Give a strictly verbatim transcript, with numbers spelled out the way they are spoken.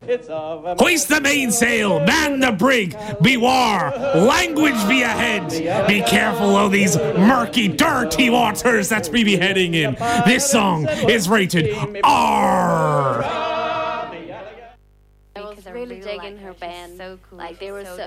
Hoist the mainsail, man the brig, beware, language be ahead. Be careful of these murky, dirty waters that's we be heading in. This song is rated R. I was really digging her band. So cool. Like they were so,